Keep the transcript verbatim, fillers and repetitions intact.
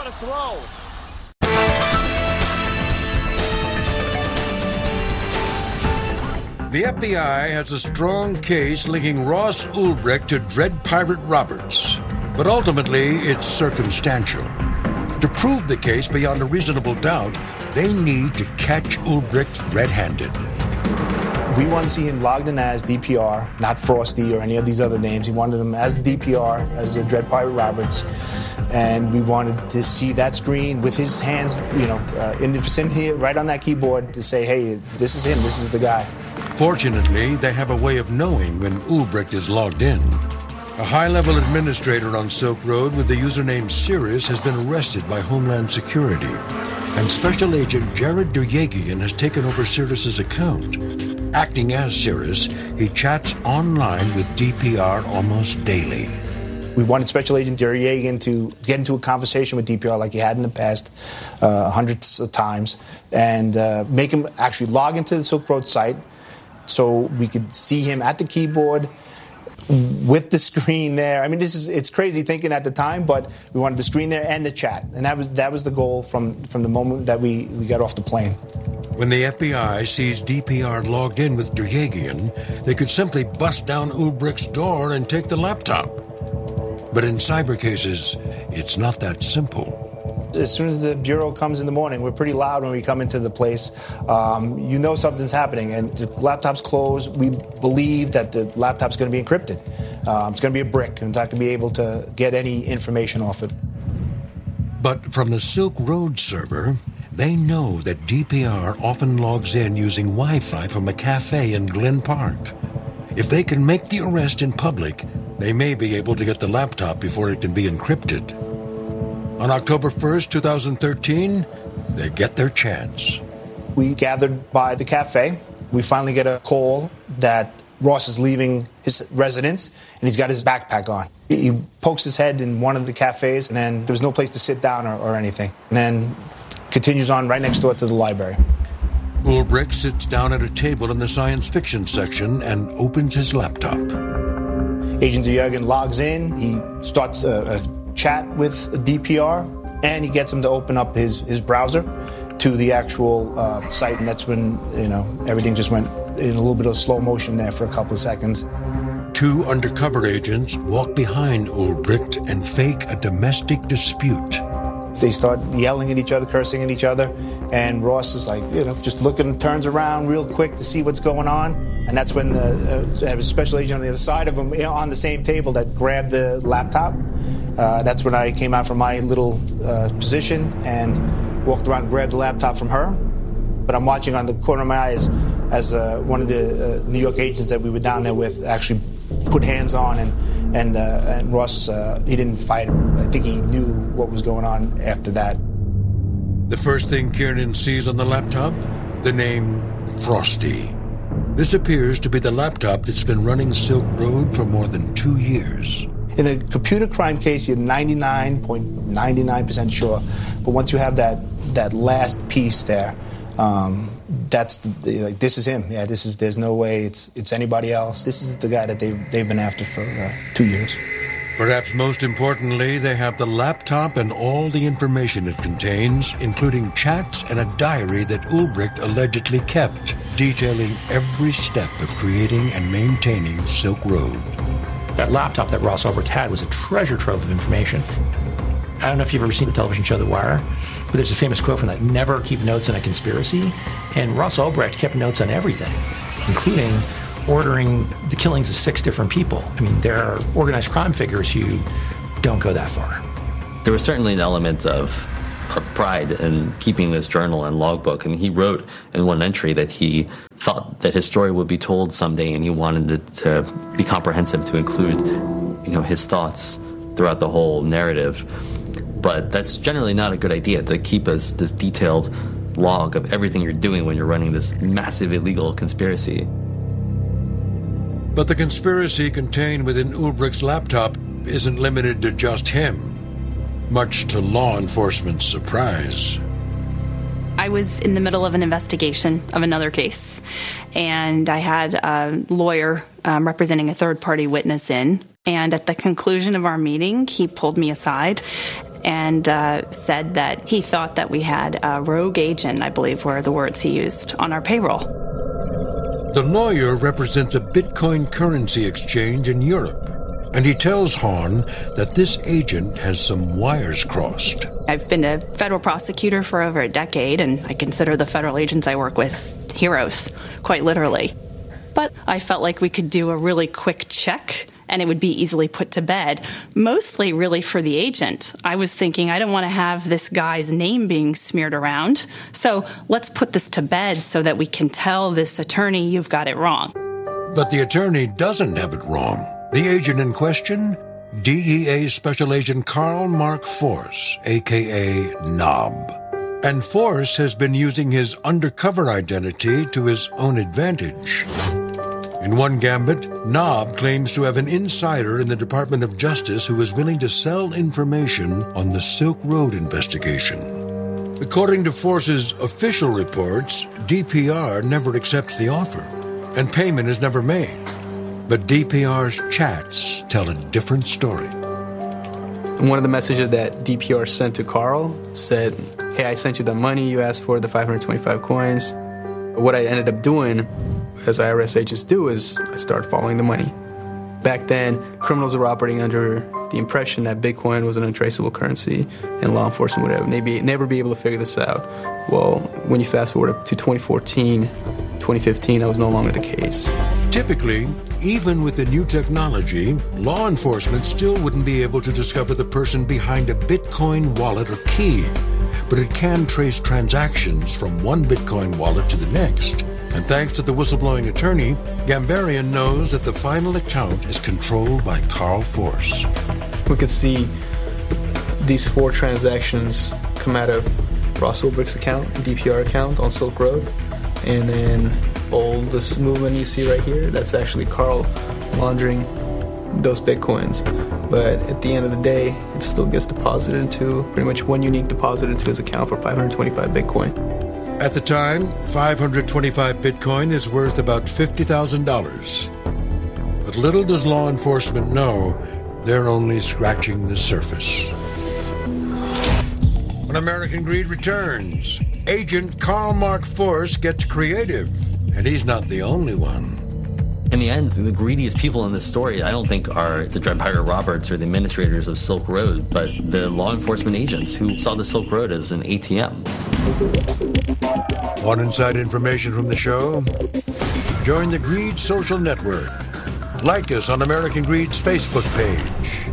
to throw. The F B I has a strong case linking Ross Ulbricht to Dread Pirate Roberts, but ultimately it's circumstantial. To prove the case beyond a reasonable doubt, they need to catch Ulbricht red-handed. We want to see him logged in as D P R, not Frosty or any of these other names. He wanted him as D P R, as the Dread Pirate Roberts. And we wanted to see that screen with his hands, you know, uh, in the vicinity, right on that keyboard to say, hey, this is him, this is the guy. Fortunately, they have a way of knowing when Ulbricht is logged in. A high-level administrator on Silk Road with the username Cirrus has been arrested by Homeland Security, and Special Agent Jared Duryagian has taken over Cirrus's account. Acting as Cirrus, he chats online with D P R almost daily. We wanted Special Agent Duryagian to get into a conversation with D P R like he had in the past, uh, hundreds of times, and uh, make him actually log into the Silk Road site so we could see him at the keyboard with the screen there. I mean, this is it's crazy thinking at the time, but we wanted the screen there and the chat, and that was that was the goal from, from the moment that we, we got off the plane. When the F B I sees D P R logged in with Duryagian, they could simply bust down Ulbricht's door and take the laptop. But in cyber cases, it's not that simple. As soon as the bureau comes in the morning, we're pretty loud when we come into the place. Um, you know something's happening, and the laptop's closed. We believe that the laptop's going to be encrypted. Um, it's going to be a brick, and not going to be able to get any information off it. But from the Silk Road server, they know that D P R often logs in using Wi-Fi from a cafe in Glen Park. If they can make the arrest in public, they may be able to get the laptop before it can be encrypted. On October first, twenty thirteen, they get their chance. We gathered by the cafe. We finally get a call that Ross is leaving his residence, and he's got his backpack on. He pokes his head in one of the cafes, and then there was no place to sit down or, or anything. And then continues on right next door to the library. Ulbricht sits down at a table in the science fiction section and opens his laptop. Agent Duryagian logs in. He starts a, a chat with D P R, and he gets him to open up his, his browser to the actual uh, site, and that's when, you know, everything just went in a little bit of slow motion there for a couple of seconds. Two undercover agents walk behind Ulbricht and fake a domestic dispute. They start yelling at each other, cursing at each other, and Ross is like, you know, just looking, turns around real quick to see what's going on, and that's when the, uh, there was a special agent on the other side of him on the same table that grabbed the laptop. Uh, that's when I came out from my little uh, position and walked around and grabbed the laptop from her. But I'm watching on the corner of my eye as, as uh, one of the uh, New York agents that we were down there with actually put hands on, and and, uh, and Ross, uh, he didn't fight. I think he knew what was going on after that. The first thing Kiernan sees on the laptop, the name Frosty. This appears to be the laptop that's been running Silk Road for more than two years. In a computer crime case, you're ninety-nine point nine nine percent sure, but once you have that that last piece there, um, that's the, like this is him. Yeah, this is. There's no way it's it's anybody else. This is the guy that they've they've been after for uh, two years. Perhaps most importantly, they have the laptop and all the information it contains, including chats and a diary that Ulbricht allegedly kept, detailing every step of creating and maintaining Silk Road. That laptop that Ross Ulbricht had was a treasure trove of information. I don't know if you've ever seen the television show The Wire, but there's a famous quote from that, never keep notes on a conspiracy. And Ross Ulbricht kept notes on everything, including ordering the killings of six different people. I mean, there are organized crime figures who don't go that far. There was certainly an element of, of pride in keeping this journal and logbook. I mean, he wrote in one entry that he thought that his story would be told someday, and he wanted it to be comprehensive, to include, you know, his thoughts throughout the whole narrative. But that's generally not a good idea, to keep us this detailed log of everything you're doing when you're running this massive illegal conspiracy. But the conspiracy contained within Ulbricht's laptop isn't limited to just him, much to law enforcement's surprise. I was in the middle of an investigation of another case, and I had a lawyer um, representing a third-party witness in, and at the conclusion of our meeting, he pulled me aside and uh, said that he thought that we had a rogue agent, I believe were the words he used, on our payroll. The lawyer represents a Bitcoin currency exchange in Europe, and he tells Hahn that this agent has some wires crossed. I've been a federal prosecutor for over a decade, and I consider the federal agents I work with heroes, quite literally. But I felt like we could do a really quick check and it would be easily put to bed, mostly really for the agent. I was thinking, I don't want to have this guy's name being smeared around, so let's put this to bed so that we can tell this attorney you've got it wrong. But the attorney doesn't have it wrong. The agent in question, D E A Special Agent Carl Mark Force, a k a. Knob. And Force has been using his undercover identity to his own advantage. In one gambit, Knob claims to have an insider in the Department of Justice who is willing to sell information on the Silk Road investigation. According to Force's official reports, D P R never accepts the offer, and payment is never made. But D P R's chats tell a different story. One of the messages that D P R sent to Carl said, hey, I sent you the money you asked for, the five hundred twenty-five coins. What I ended up doing, as I R S agents do, is I started following the money. Back then, criminals were operating under the impression that Bitcoin was an untraceable currency, and law enforcement would have maybe never be able to figure this out. Well, when you fast forward to twenty fourteen, twenty fifteen, that was no longer the case. Typically, even with the new technology, law enforcement still wouldn't be able to discover the person behind a Bitcoin wallet or key, but it can trace transactions from one Bitcoin wallet to the next. And thanks to the whistleblowing attorney, Gambarian knows that the final account is controlled by Carl Force. We could see these four transactions come out of Ross Ulbricht's account, D P R account on Silk Road. And then all this movement you see right here, that's actually Carl laundering those Bitcoins. But at the end of the day, it still gets deposited into pretty much one unique deposit into his account for five hundred twenty-five Bitcoin. At the time, five hundred twenty-five Bitcoin is worth about fifty thousand dollars. But little does law enforcement know, they're only scratching the surface. When American Greed returns, Agent Carl Mark Force gets creative, and he's not the only one. In the end, the greediest people in this story, I don't think, are the Dread Pirate Roberts or the administrators of Silk Road, but the law enforcement agents who saw the Silk Road as an A T M. Want inside information from the show? Join the Greed Social Network. Like us on American Greed's Facebook page.